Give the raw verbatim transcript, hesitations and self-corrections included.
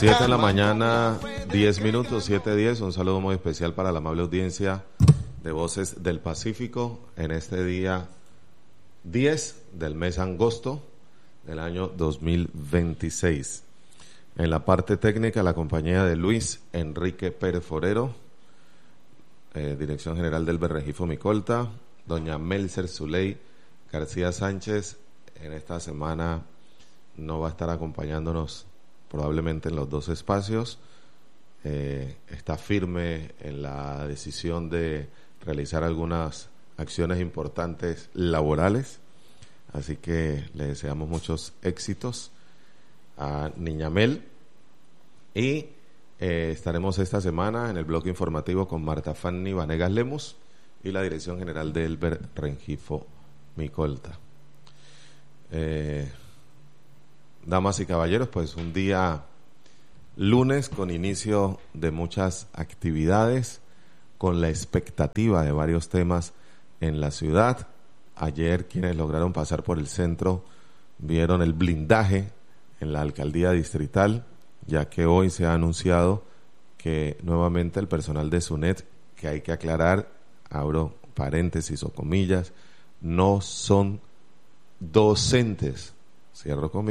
siete de la mañana, diez minutos, siete diez. Un saludo muy especial para la amable audiencia de Voces del Pacífico en este día diez del mes agosto del año dos mil veintiséis. En la parte técnica, la compañía de Luis Enrique Pérez Forero, eh, Dirección General del Berregifo Micolta, doña Melcer Zuley García Sánchez. En esta semana no va a estar acompañándonos probablemente en los dos espacios. Eh, está firme en la decisión de realizar algunas acciones importantes laborales, así que le deseamos muchos éxitos a Niña Mel. Y eh, estaremos esta semana en el bloque informativo con Marta Fanny Vanegas Lemus y la Dirección General del Berregifo Micolta. Eh, Damas y caballeros, pues un día lunes con inicio de muchas actividades, con la expectativa de varios temas en la ciudad. Ayer quienes lograron pasar por el centro vieron el blindaje en la alcaldía distrital, ya que hoy se ha anunciado que nuevamente el personal de SUNET, que hay que aclarar, abro paréntesis o comillas, no son docentes, cierro comillas,